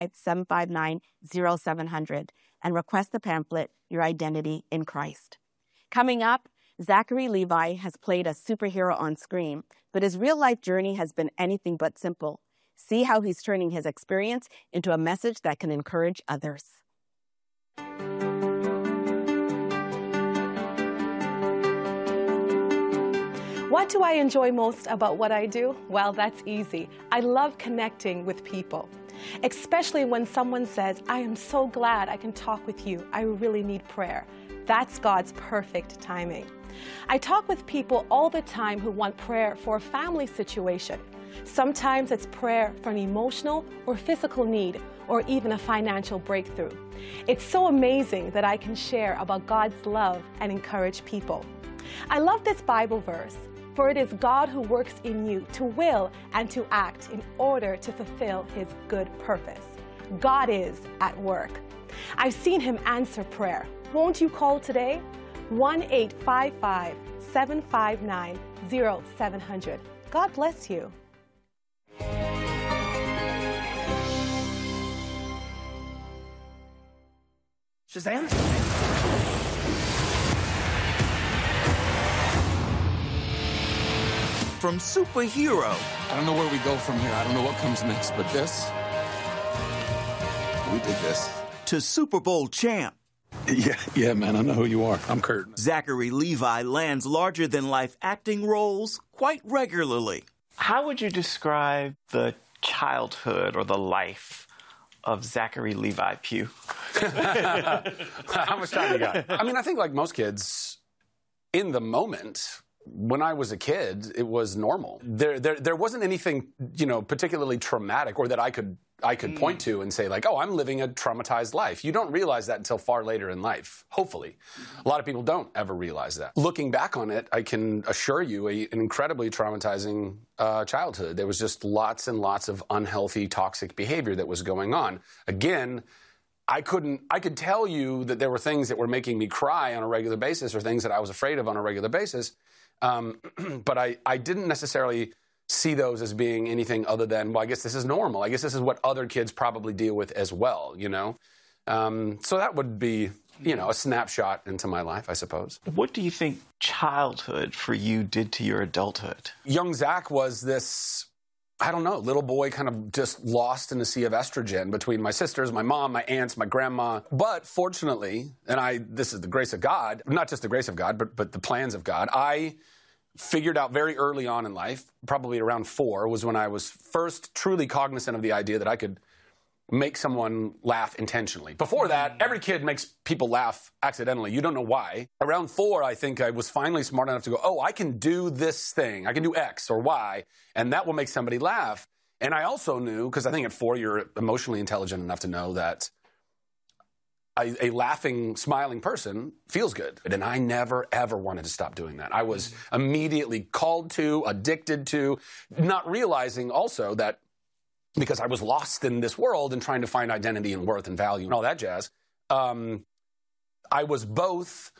at 759-0700 and request the pamphlet, Your Identity in Christ. Coming up, Zachary Levi has played a superhero on screen, but his real-life journey has been anything but simple. See how he's turning his experience into a message that can encourage others. What do I enjoy most about what I do? Well, that's easy. I love connecting with people, especially when someone says, I am so glad I can talk with you. I really need prayer. That's God's perfect timing. I talk with people all the time who want prayer for a family situation. Sometimes it's prayer for an emotional or physical need, or even a financial breakthrough. It's so amazing that I can share about God's love and encourage people. I love this Bible verse. For it is God who works in you to will and to act in order to fulfill his good purpose. God is at work. I've seen him answer prayer. Won't you call today? 1-855-759-0700. God bless you. Shazam! From superhero. I don't know where we go from here. I don't know what comes next, but this, we did this. To Super Bowl champ. Yeah, man, I know who you are. I'm Kurt. Zachary Levi lands larger-than-life acting roles quite regularly. How would you describe the childhood or the life of Zachary Levi Pugh? How much time you got? I mean, I think like most kids, in the moment, when I was a kid, it was normal. There wasn't anything, particularly traumatic or that I could point to and say like, oh, I'm living a traumatized life. You don't realize that until far later in life, hopefully. A lot of people don't ever realize that. Looking back on it, I can assure you an incredibly traumatizing childhood. There was just lots and lots of unhealthy, toxic behavior that was going on. Again, I could tell you that there were things that were making me cry on a regular basis or things that I was afraid of on a regular basis. But I didn't necessarily see those as being anything other than, well, I guess this is normal. I guess this is what other kids probably deal with as well, So that would be, a snapshot into my life, I suppose. What do you think childhood for you did to your adulthood? Young Zach was this, I don't know, little boy kind of just lost in a sea of estrogen between my sisters, my mom, my aunts, my grandma. But fortunately, this is the grace of God, not just the grace of God, but the plans of God, I figured out very early on in life, probably around 4, was when I was first truly cognizant of the idea that I could make someone laugh intentionally. Before that, every kid makes people laugh accidentally. You don't know why. Around 4, I think I was finally smart enough to go, oh, I can do this thing. I can do X or Y, and that will make somebody laugh. And I also knew, because I think at 4 you're emotionally intelligent enough to know that a laughing, smiling person feels good. And I never, ever wanted to stop doing that. I was immediately called to, addicted to, not realizing also that because I was lost in this world and trying to find identity and worth and value and all that jazz, I was both,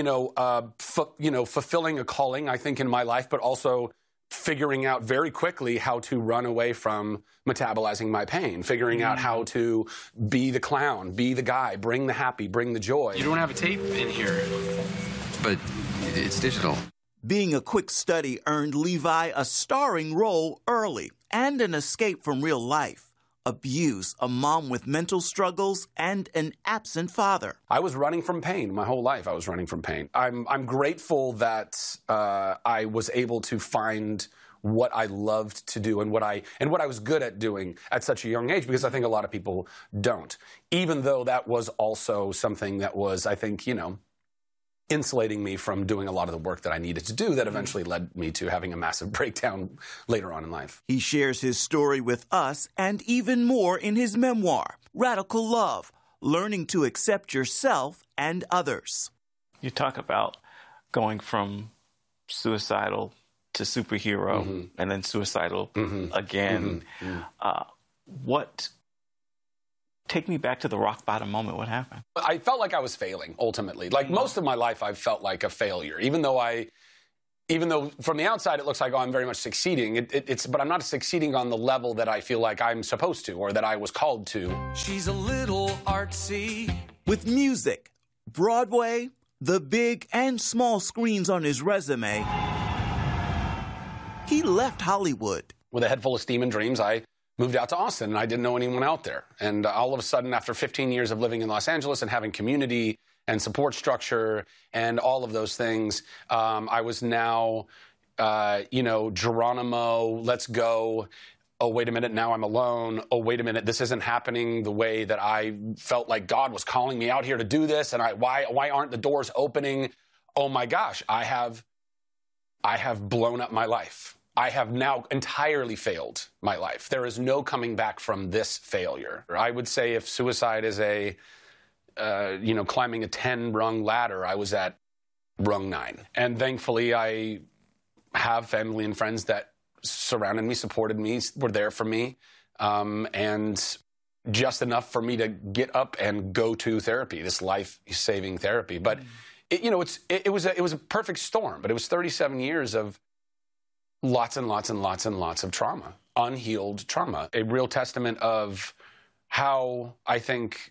fulfilling a calling, I think, in my life, but also figuring out very quickly how to run away from metabolizing my pain, figuring out how to be the clown, be the guy, bring the happy, bring the joy. You don't have a tape in here, but it's digital. Being a quick study earned Levi a starring role early and an escape from real life. Abuse, a mom with mental struggles, and an absent father. I was running from pain. My whole life I was running from pain. I'm grateful that I was able to find what I loved to do and what I was good at doing at such a young age, because I think a lot of people don't. Even though that was also something that was, I think, insulating me from doing a lot of the work that I needed to do that eventually led me to having a massive breakdown later on in life. He shares his story with us and even more in his memoir, Radical Love, Learning to Accept Yourself and Others. You talk about going from suicidal to superhero and then suicidal again. Take me back to the rock bottom moment. What happened? I felt like I was failing, ultimately. Like most of my life, I felt like a failure. Even though I even though from the outside it looks like, oh, I'm very much succeeding, but I'm not succeeding on the level that I feel like I'm supposed to or that I was called to. She's a little artsy. With music, Broadway, the big and small screens on his resume, he left Hollywood. With a head full of steam and dreams, I moved out to Austin, and I didn't know anyone out there. And all of a sudden, after 15 years of living in Los Angeles and having community and support structure and all of those things, I was now, Geronimo, let's go. Oh, wait a minute, now I'm alone. Oh, wait a minute, this isn't happening the way that I felt like God was calling me out here to do this. And why aren't the doors opening? Oh my gosh, I have blown up my life. I have now entirely failed my life. There is no coming back from this failure. I would say if suicide is climbing a 10-rung ladder, I was at rung 9. And thankfully, I have family and friends that surrounded me, supported me, were there for me, and just enough for me to get up and go to therapy, this life-saving therapy. But it was a perfect storm. But it was 37 years of lots and lots and lots and lots of trauma, unhealed trauma. A real testament of how I think,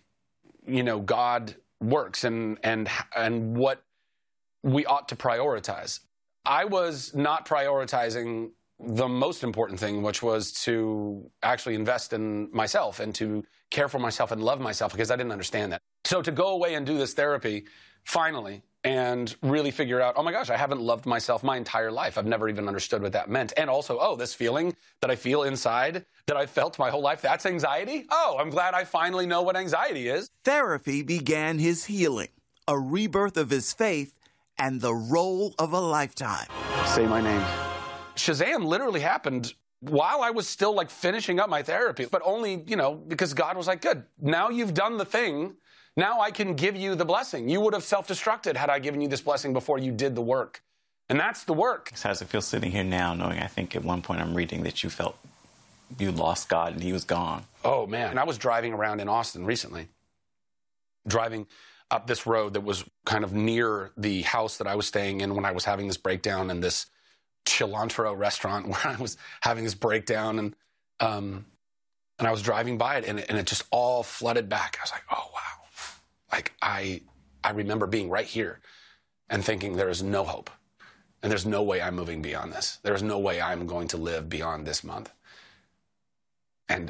God works and what we ought to prioritize. I was not prioritizing the most important thing, which was to actually invest in myself and to care for myself and love myself, because I didn't understand that. So to go away and do this therapy, finally, and really figure out, oh my gosh, I haven't loved myself my entire life. I've never even understood what that meant. And also, this feeling that I feel inside, that I felt my whole life, that's anxiety? Oh, I'm glad I finally know what anxiety is. Therapy began his healing, a rebirth of his faith, and the role of a lifetime. Say my name. Shazam literally happened while I was still finishing up my therapy, but only, because God was like, good, now you've done the thing. Now I can give you the blessing. You would have self-destructed had I given you this blessing before you did the work. And that's the work. How does it feel sitting here now knowing, I think at one point I'm reading that you felt you lost God and he was gone? Oh, man. And I was driving around in Austin recently, driving up this road that was kind of near the house that I was staying in when I was having this breakdown in this cilantro restaurant where I was having this breakdown. And I was driving by it and it just all flooded back. I was like, oh, wow. I remember being right here and thinking there is no hope and there's no way I'm moving beyond this. There's no way I'm going to live beyond this month. And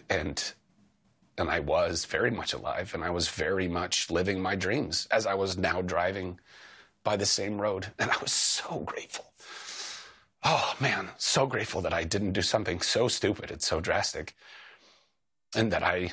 I was very much alive and I was very much living my dreams as I was now driving by the same road. And I was so grateful. Oh man, so grateful that I didn't do something so stupid and so drastic, and that I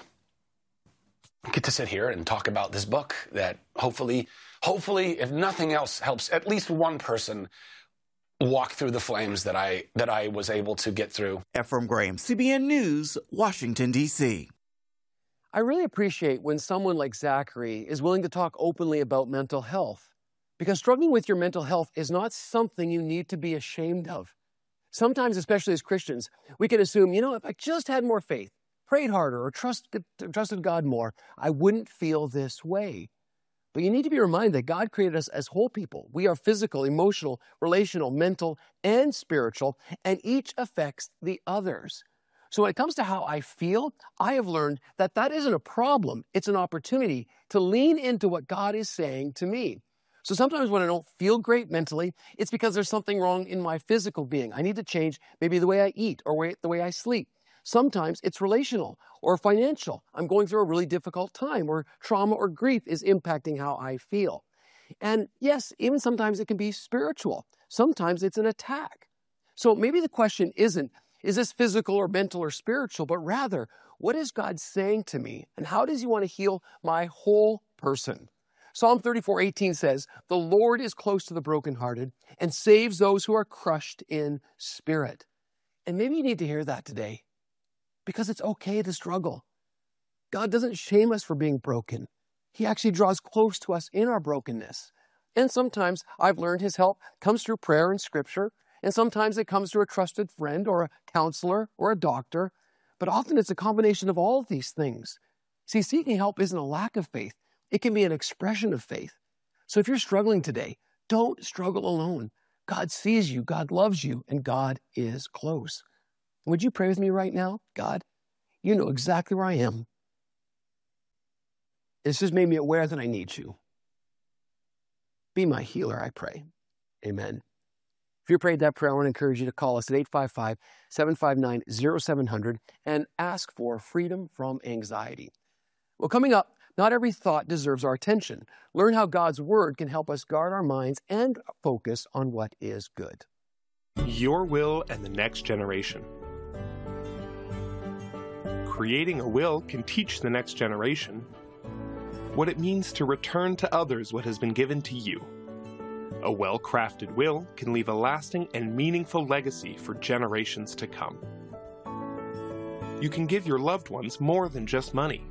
get to sit here and talk about this book that hopefully, if nothing else, helps at least one person walk through the flames that I was able to get through. Ephraim Graham, CBN News, Washington, D.C. I really appreciate when someone like Zachary is willing to talk openly about mental health, because struggling with your mental health is not something you need to be ashamed of. Sometimes, especially as Christians, we can assume, if I just had more faith, prayed harder, or trusted God more, I wouldn't feel this way. But you need to be reminded that God created us as whole people. We are physical, emotional, relational, mental, and spiritual, and each affects the others. So when it comes to how I feel, I have learned that that isn't a problem. It's an opportunity to lean into what God is saying to me. So sometimes when I don't feel great mentally, it's because there's something wrong in my physical being. I need to change maybe the way I eat or the way I sleep. Sometimes it's relational or financial. I'm going through a really difficult time, or trauma or grief is impacting how I feel. And yes, even sometimes it can be spiritual. Sometimes it's an attack. So maybe the question isn't, is this physical or mental or spiritual, but rather, what is God saying to me? And how does he want to heal my whole person? Psalm 34:18 says, "The Lord is close to the brokenhearted and saves those who are crushed in spirit." And maybe you need to hear that today, because it's okay to struggle. God doesn't shame us for being broken. He actually draws close to us in our brokenness. And sometimes I've learned his help comes through prayer and scripture, and sometimes it comes through a trusted friend or a counselor or a doctor, but often it's a combination of all of these things. See, seeking help isn't a lack of faith. It can be an expression of faith. So if you're struggling today, don't struggle alone. God sees you, God loves you, and God is close. Would you pray with me right now? God, you know exactly where I am. This has made me aware that I need you. Be my healer, I pray. Amen. If you prayed that prayer, I want to encourage you to call us at 855-759-0700 and ask for freedom from anxiety. Well, coming up, not every thought deserves our attention. Learn how God's Word can help us guard our minds and focus on what is good. Your will and the next generation. Creating a will can teach the next generation what it means to return to others what has been given to you. A well-crafted will can leave a lasting and meaningful legacy for generations to come. You can give your loved ones more than just money.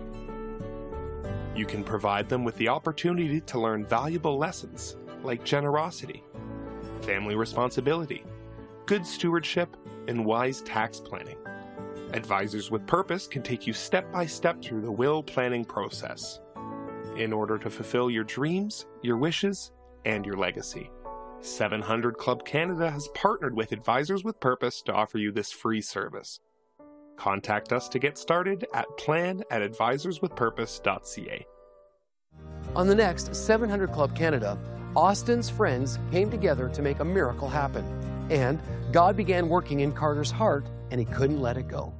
You can provide them with the opportunity to learn valuable lessons like generosity, family responsibility, good stewardship, and wise tax planning. Advisors with Purpose can take you step by step through the will planning process in order to fulfill your dreams, your wishes, and your legacy. 700 Club Canada has partnered with Advisors with Purpose to offer you this free service. Contact us to get started at plan@advisorswithpurpose.ca. On the next 700 Club Canada, Austin's friends came together to make a miracle happen. And God began working in Carter's heart, and he couldn't let it go.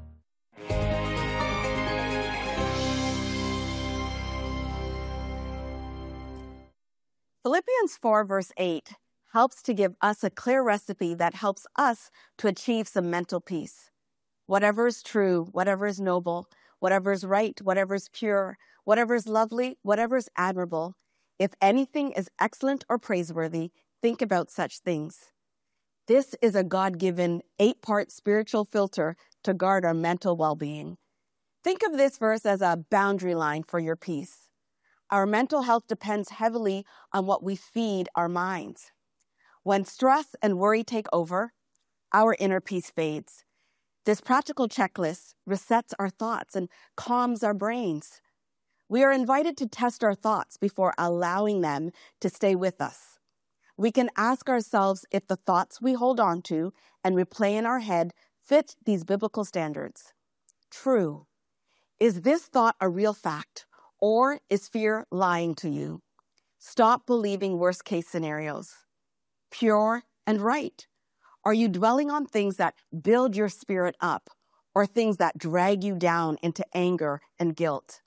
Philippians 4 verse 8 helps to give us a clear recipe that helps us to achieve some mental peace. Whatever is true, whatever is noble, whatever is right, whatever is pure, whatever is lovely, whatever is admirable, if anything is excellent or praiseworthy, think about such things. This is a God-given 8-part spiritual filter to guard our mental well-being. Think of this verse as a boundary line for your peace. Our mental health depends heavily on what we feed our minds. When stress and worry take over, our inner peace fades. This practical checklist resets our thoughts and calms our brains. We are invited to test our thoughts before allowing them to stay with us. We can ask ourselves if the thoughts we hold on to and replay in our head fit these biblical standards. True. Is this thought a real fact? Or is fear lying to you? Stop believing worst-case scenarios. Pure and right. Are you dwelling on things that build your spirit up or things that drag you down into anger and guilt?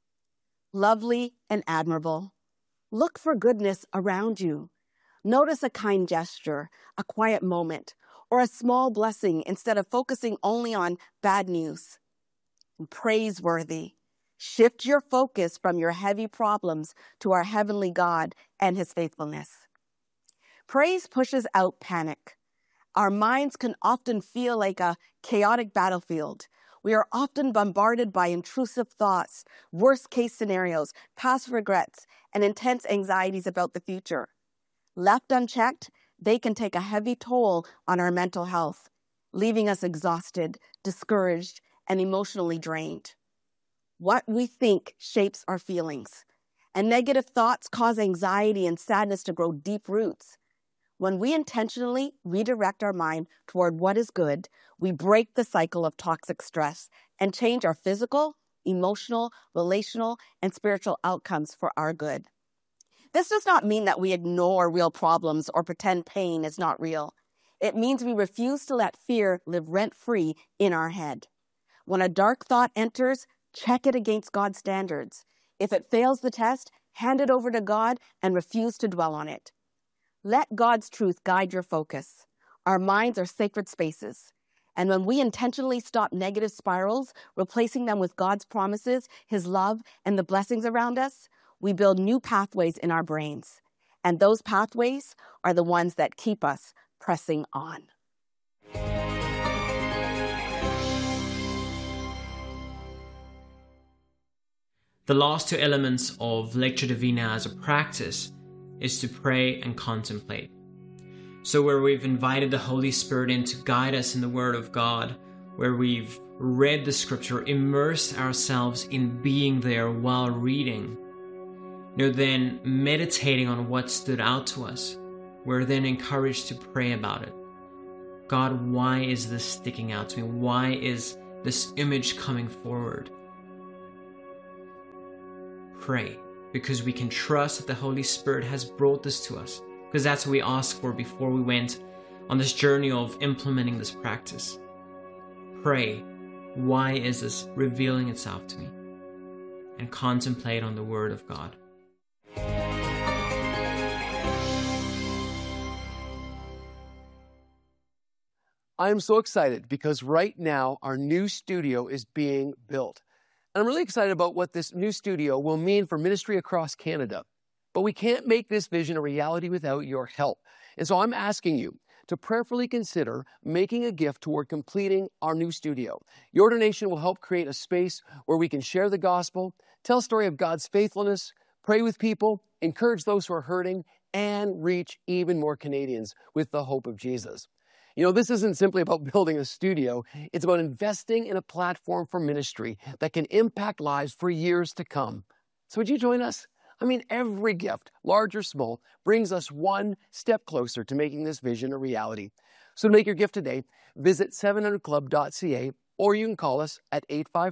Lovely and admirable. Look for goodness around you. Notice a kind gesture, a quiet moment, or a small blessing instead of focusing only on bad news. Praiseworthy. Shift your focus from your heavy problems to our heavenly God and his faithfulness. Praise pushes out panic. Our minds can often feel like a chaotic battlefield. We are often bombarded by intrusive thoughts, worst-case scenarios, past regrets, and intense anxieties about the future. Left unchecked, they can take a heavy toll on our mental health, leaving us exhausted, discouraged, and emotionally drained. What we think shapes our feelings, and negative thoughts cause anxiety and sadness to grow deep roots. When we intentionally redirect our mind toward what is good, we break the cycle of toxic stress and change our physical, emotional, relational, and spiritual outcomes for our good. This does not mean that we ignore real problems or pretend pain is not real. It means we refuse to let fear live rent-free in our head. When a dark thought enters, check it against God's standards. If it fails the test, hand it over to God and refuse to dwell on it. Let God's truth guide your focus. Our minds are sacred spaces. And when we intentionally stop negative spirals, replacing them with God's promises, his love, and the blessings around us, we build new pathways in our brains. And those pathways are the ones that keep us pressing on. The last two elements of Lectio Divina as a practice is to pray and contemplate. So where we've invited the Holy Spirit in to guide us in the Word of God, where we've read the Scripture, immersed ourselves in being there while reading, then meditating on what stood out to us, we're then encouraged to pray about it. God, why is this sticking out to me? Why is this image coming forward? Pray, because we can trust that the Holy Spirit has brought this to us, because that's what we asked for before we went on this journey of implementing this practice. Pray, why is this revealing itself to me? And contemplate on the Word of God. I'm so excited because right now our new studio is being built. And I'm really excited about what this new studio will mean for ministry across Canada. But we can't make this vision a reality without your help. And so I'm asking you to prayerfully consider making a gift toward completing our new studio. Your donation will help create a space where we can share the gospel, tell a story of God's faithfulness, pray with people, encourage those who are hurting, and reach even more Canadians with the hope of Jesus. You know, this isn't simply about building a studio. It's about investing in a platform for ministry that can impact lives for years to come. So would you join us? I mean, every gift, large or small, brings us one step closer to making this vision a reality. So to make your gift today, visit 700club.ca, or you can call us at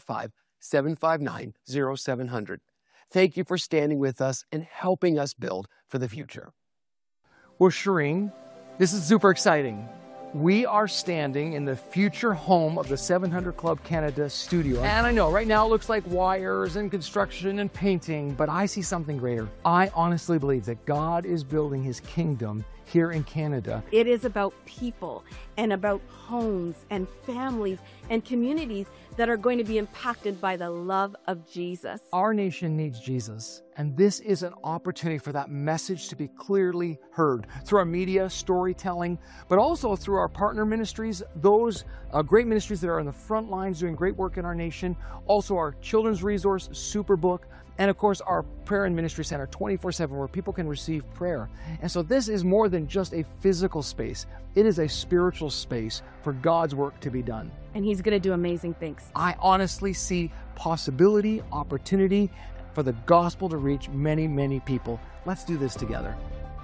855-759-0700. Thank you for standing with us and helping us build for the future. Well, Shireen, this is super exciting. We are standing in the future home of the 700 Club Canada studio. And I know right now it looks like wires and construction and painting, but I see something greater. I honestly believe that God is building his kingdom here in Canada. It is about people and about homes and families and communities that are going to be impacted by the love of Jesus. Our nation needs Jesus, and this is an opportunity for that message to be clearly heard through our media, storytelling, but also through our partner ministries, those great ministries that are on the front lines doing great work in our nation, also our children's resource, Superbook, and of course our prayer and ministry center 24/7 where people can receive prayer. And so this is more than just a physical space. It is a spiritual space for God's work to be done. And he's going to do amazing things. I honestly see possibility, opportunity for the gospel to reach many, many people. Let's do this together.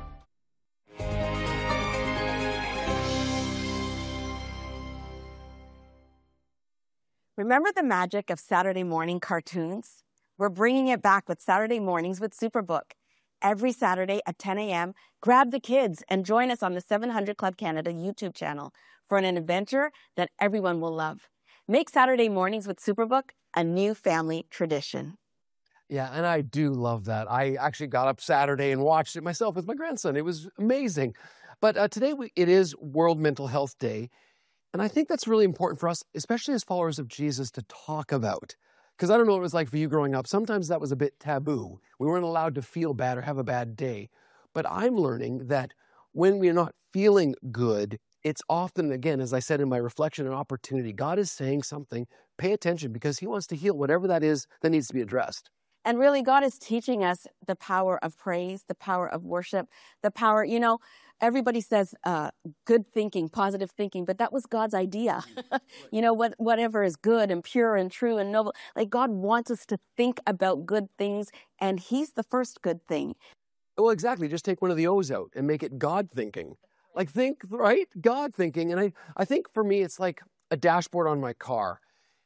Remember the magic of Saturday morning cartoons? We're bringing it back with Saturday Mornings with Superbook. Every Saturday at 10 a.m., grab the kids and join us on the 700 Club Canada YouTube channel for an adventure that everyone will love. Make Saturday Mornings with Superbook a new family tradition. Yeah, and I do love that. I actually got up Saturday and watched it myself with my grandson. It was amazing. But today it is World Mental Health Day, and I think that's really important for us, especially as followers of Jesus, to talk about. Because I don't know what it was like for you growing up. Sometimes that was a bit taboo. We weren't allowed to feel bad or have a bad day. But I'm learning that when we're not feeling good, it's often, again, as I said in my reflection, an opportunity. God is saying something. Pay attention because he wants to heal whatever that is that needs to be addressed. And really, God is teaching us the power of praise, the power of worship, the power, everybody says good thinking, positive thinking, but that was God's idea. Whatever is good and pure and true and noble, like God wants us to think about good things, and he's the first good thing. Well, exactly. Just take one of the O's out and make it God thinking. Like think, right? God thinking. And I think for me, it's like a dashboard on my car.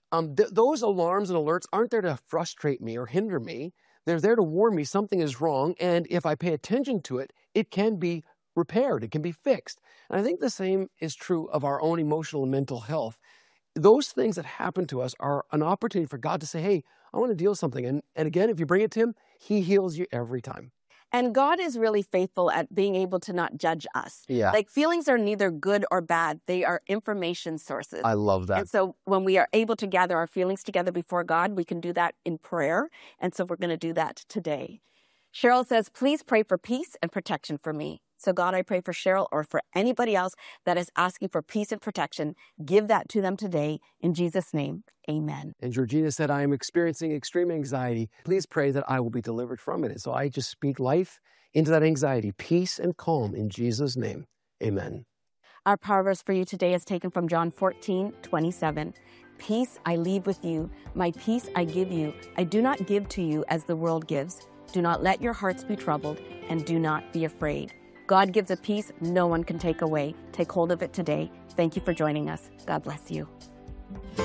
Those alarms and alerts aren't there to frustrate me or hinder me. They're there to warn me something is wrong. And if I pay attention to it, it can be repaired. It can be fixed. And I think the same is true of our own emotional and mental health. Those things that happen to us are an opportunity for God to say, hey, I want to deal with something. And again, if you bring it to him, he heals you every time. And God is really faithful at being able to not judge us. Yeah. Like feelings are neither good or bad. They are information sources. I love that. And so when we are able to gather our feelings together before God, we can do that in prayer. And so we're going to do that today. Cheryl says, please pray for peace and protection for me. So God, I pray for Cheryl or for anybody else that is asking for peace and protection. Give that to them today. In Jesus' name, amen. And Georgina said, I am experiencing extreme anxiety. Please pray that I will be delivered from it. And so I just speak life into that anxiety, peace and calm in Jesus' name. Amen. Our power verse for you today is taken from John 14:27. Peace I leave with you. My peace I give you. I do not give to you as the world gives. Do not let your hearts be troubled and do not be afraid. God gives a peace no one can take away. Take hold of it today. Thank you for joining us. God bless you.